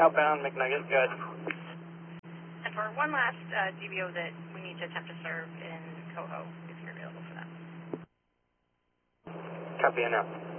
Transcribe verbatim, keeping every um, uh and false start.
Outbound McNugget, good. And for one last uh, D B O that we need to attempt to serve in Coho, if you're available for that. Copy, now.